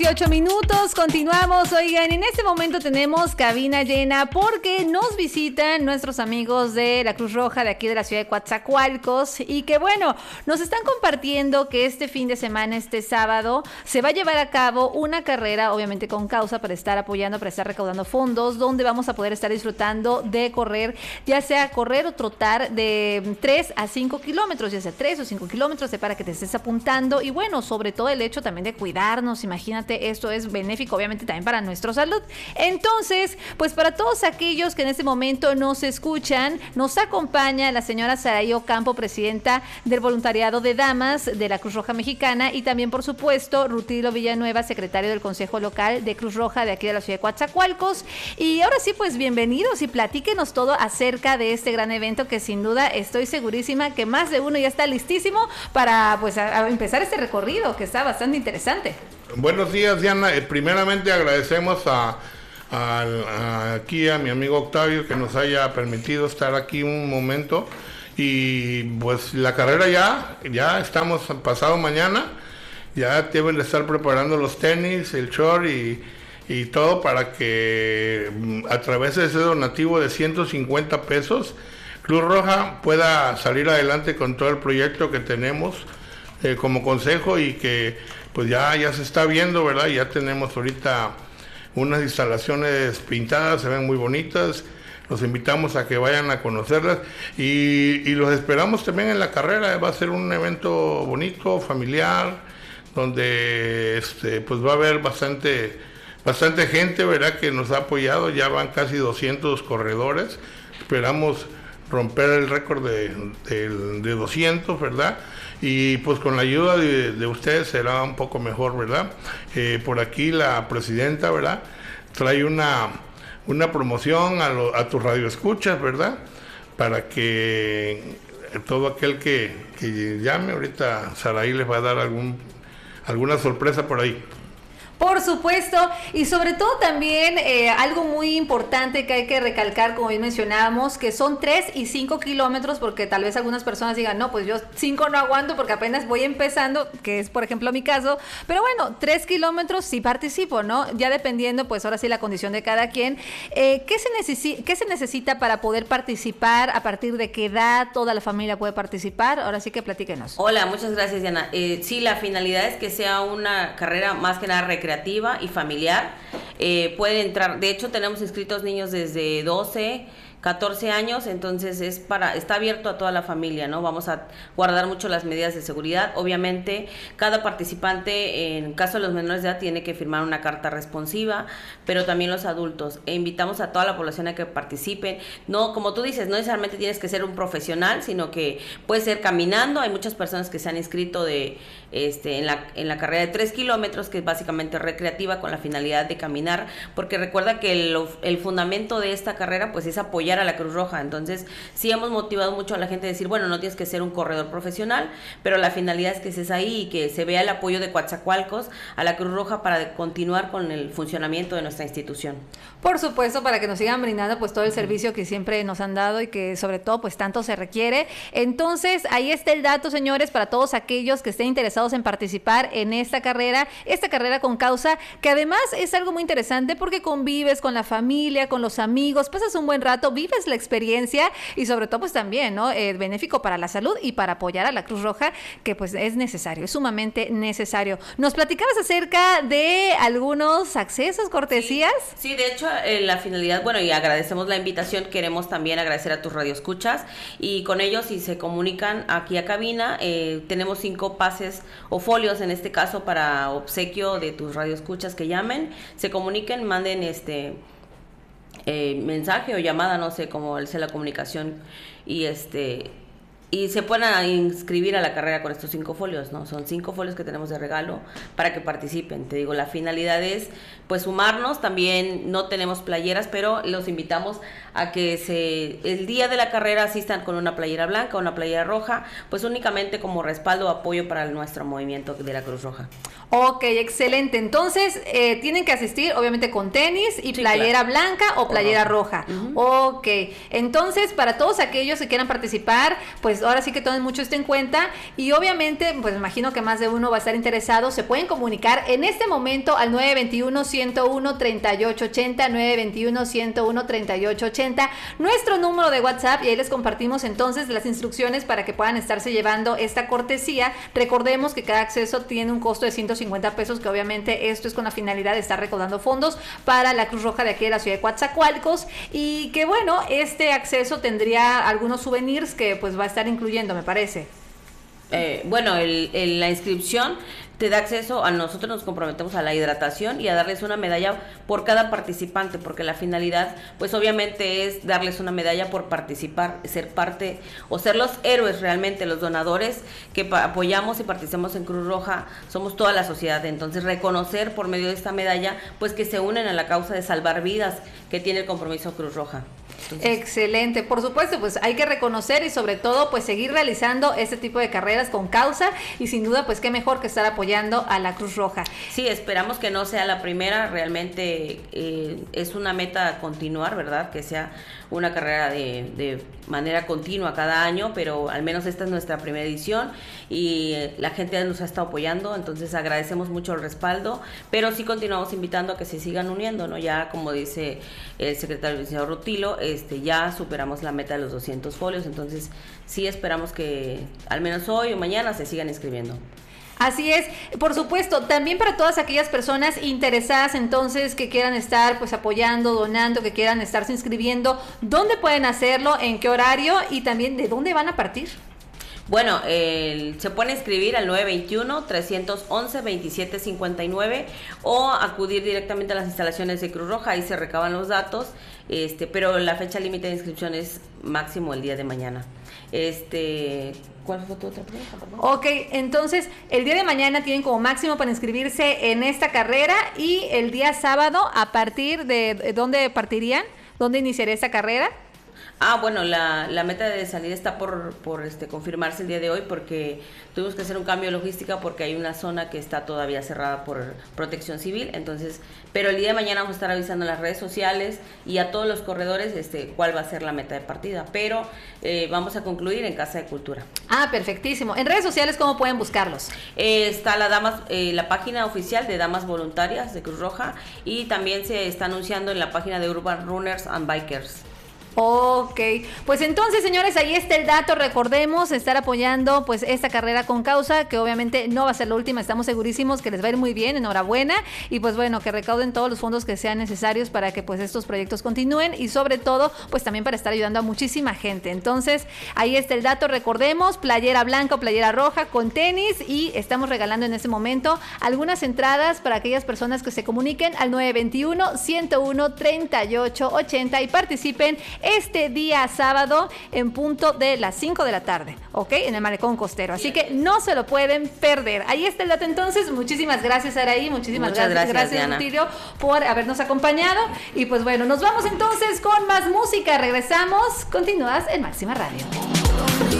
8 minutos, continuamos. Oigan, en este momento tenemos cabina llena porque nos visitan nuestros amigos de la Cruz Roja de aquí de la ciudad de Coatzacoalcos y que bueno, nos están compartiendo que este fin de semana, este sábado, se va a llevar a cabo una carrera, obviamente con causa, para estar apoyando, para estar recaudando fondos, donde vamos a poder estar disfrutando de correr, ya sea correr o trotar de 3 a 5 kilómetros, ya sea 3 o 5 kilómetros, para que te estés apuntando y bueno, sobre todo el hecho también de cuidarnos, imagínate. Esto es benéfico obviamente también para nuestra salud. Entonces, pues para todos aquellos que en este momento nos escuchan, nos acompaña la señora Saraí Ocampo, presidenta del voluntariado de damas de la Cruz Roja Mexicana, y también por supuesto Rutilio Villanueva, secretario del Consejo Local de Cruz Roja de aquí de la ciudad de Coatzacoalcos. Y ahora sí, pues bienvenidos y platíquenos todo acerca de este gran evento que sin duda estoy segurísima que más de uno ya está listísimo para pues a empezar este recorrido que está bastante interesante. Buenos días, Diana. Primeramente agradecemos aquí a mi amigo Octavio que nos haya permitido estar aquí un momento. Y pues la carrera ya estamos pasado mañana. Ya deben de estar preparando los tenis, el short y todo para que a través de ese donativo de 150 pesos Cruz Roja pueda salir adelante con todo el proyecto que tenemos como consejo y que pues ya se está viendo, ¿verdad? Ya tenemos ahorita unas instalaciones pintadas, se ven muy bonitas. Los invitamos a que vayan a conocerlas y los esperamos también en la carrera. Va a ser un evento bonito, familiar, donde pues va a haber bastante gente, ¿verdad? Que nos ha apoyado. Ya van casi 200 corredores. Esperamos romper el récord de 200, ¿verdad? Y pues con la ayuda de ustedes será un poco mejor, ¿verdad? Por aquí la presidenta, ¿verdad? Trae una promoción a tus radioescuchas, ¿verdad? Para que todo aquel que llame, ahorita Saraí les va a dar alguna sorpresa por ahí. Por supuesto, y sobre todo también algo muy importante que hay que recalcar, como bien mencionábamos, que son 3 y 5 kilómetros, porque tal vez algunas personas digan, no, pues yo 5 no aguanto porque apenas voy empezando, que es por ejemplo mi caso, pero bueno, 3 kilómetros sí participo, ¿no? Ya dependiendo, pues ahora sí la condición de cada quien. ¿Qué se necesita para poder participar? ¿A partir de qué edad toda la familia puede participar? Ahora sí que platíquenos. Hola, muchas gracias, Diana. Sí, la finalidad es que sea una carrera más que nada recreativa y familiar. Pueden entrar, de hecho tenemos inscritos niños desde 12, 14 años, entonces está abierto a toda la familia, ¿no? Vamos a guardar mucho las medidas de seguridad. Obviamente, cada participante, en caso de los menores de edad, tiene que firmar una carta responsiva, pero también los adultos. invitamos a toda la población a que participen. No, como tú dices, no necesariamente tienes que ser un profesional, sino que puede ser caminando. Hay muchas personas que se han inscrito en la carrera de 3 kilómetros, que es básicamente recreativa con la finalidad de caminar, porque recuerda que el fundamento de esta carrera pues es apoyar a la Cruz Roja. Entonces sí hemos motivado mucho a la gente a decir, bueno, no tienes que ser un corredor profesional, pero la finalidad es que estés ahí y que se vea el apoyo de Coatzacoalcos a la Cruz Roja para continuar con el funcionamiento de nuestra institución. Por supuesto, para que nos sigan brindando pues todo el servicio que siempre nos han dado y que sobre todo pues tanto se requiere. Entonces ahí está el dato, señores, para todos aquellos que estén interesados en participar en esta carrera con causa, que además es algo muy interesante porque convives con la familia, con los amigos, pasas un buen rato, vives la experiencia y sobre todo pues también, ¿no? Benéfico para la salud y para apoyar a la Cruz Roja, que pues es necesario, es sumamente necesario. Nos platicabas acerca de algunos accesos, cortesías. Sí, de hecho la finalidad, bueno, y agradecemos la invitación, queremos también agradecer a tus radioescuchas y con ellos si se comunican aquí a cabina, tenemos 5 pases o folios en este caso para obsequio de tus radioescuchas que llamen, se comuniquen, manden mensaje o llamada, no sé cómo sea la comunicación, y se puedan inscribir a la carrera con estos 5 folios, ¿no? Son 5 folios que tenemos de regalo para que participen. Te digo, la finalidad es pues sumarnos. También no tenemos playeras, pero los invitamos a que el día de la carrera asistan con una playera blanca, una playera roja, pues únicamente como respaldo o apoyo para nuestro movimiento de la Cruz Roja. Ok, excelente. Entonces, tienen que asistir obviamente con tenis y playera blanca o playera roja. Ok, entonces para todos aquellos que quieran participar, pues pues ahora sí que tomen mucho esto en cuenta y obviamente pues me imagino que más de uno va a estar interesado. Se pueden comunicar en este momento al 921-101-3880, 921-101-3880, nuestro número de WhatsApp, y ahí les compartimos entonces las instrucciones para que puedan estarse llevando esta cortesía. Recordemos que cada acceso tiene un costo de 150 pesos, que obviamente esto es con la finalidad de estar recaudando fondos para la Cruz Roja de aquí de la ciudad de Coatzacoalcos, y que bueno, este acceso tendría algunos souvenirs que pues va a estar incluyendo, me parece. Bueno, la inscripción te da acceso a, nosotros nos comprometemos a la hidratación y a darles una medalla por cada participante, porque la finalidad pues obviamente es darles una medalla por participar, ser parte o ser los héroes realmente, los donadores que apoyamos y participamos en Cruz Roja, somos toda la sociedad. Entonces reconocer por medio de esta medalla pues que se unen a la causa de salvar vidas que tiene el compromiso Cruz Roja. Entonces, excelente, por supuesto, pues hay que reconocer y sobre todo pues seguir realizando este tipo de carreras con causa, y sin duda pues qué mejor que estar apoyando a la Cruz Roja. Sí, esperamos que no sea la primera, realmente es una meta a continuar, ¿verdad? Que sea una carrera de manera continua cada año, pero al menos esta es nuestra primera edición y la gente nos ha estado apoyando, entonces agradecemos mucho el respaldo, pero sí continuamos invitando a que se sigan uniendo, ¿no? Ya como dice el secretario el señor Rutilo, ya superamos la meta de los 200 folios, entonces sí esperamos que al menos hoy o mañana se sigan inscribiendo. Así es, por supuesto, también para todas aquellas personas interesadas entonces que quieran estar pues apoyando, donando, que quieran estarse inscribiendo, ¿dónde pueden hacerlo? ¿En qué horario? Y también ¿de dónde van a partir? Bueno, se puede inscribir al 921-311-2759 o acudir directamente a las instalaciones de Cruz Roja, ahí se recaban los datos, pero la fecha límite de inscripción es máximo el día de mañana. ¿Cuál fue tu otra pregunta? Perdón. Ok, entonces el día de mañana tienen como máximo para inscribirse en esta carrera, y el día sábado, ¿a partir de dónde partirían? ¿Dónde iniciaría esta carrera? Bueno, la meta de salida está por confirmarse el día de hoy, porque tuvimos que hacer un cambio de logística porque hay una zona que está todavía cerrada por Protección Civil, entonces, pero el día de mañana vamos a estar avisando en las redes sociales y a todos los corredores cuál va a ser la meta de partida, pero vamos a concluir en Casa de Cultura. Perfectísimo. En redes sociales, ¿cómo pueden buscarlos? Está la página oficial de Damas Voluntarias de Cruz Roja, y también se está anunciando en la página de Urban Runners and Bikers. Ok, pues entonces, señores, ahí está el dato. Recordemos estar apoyando pues esta carrera con causa, que obviamente no va a ser la última, estamos segurísimos que les va a ir muy bien, enhorabuena, y pues bueno, que recauden todos los fondos que sean necesarios para que pues estos proyectos continúen, y sobre todo pues también para estar ayudando a muchísima gente. Entonces ahí está el dato. Recordemos, playera blanca o playera roja con tenis, y estamos regalando en este momento algunas entradas para aquellas personas que se comuniquen al 921-101-3880 y participen este día sábado en punto de las 5 de la tarde, ¿ok? En el Malecón Costero. Así que no se lo pueden perder. Ahí está el dato entonces. Muchísimas gracias, Araí. Muchas gracias, Rutilio, por habernos acompañado. Y pues bueno, nos vamos entonces con más música. Regresamos. Continúas en Máxima Radio.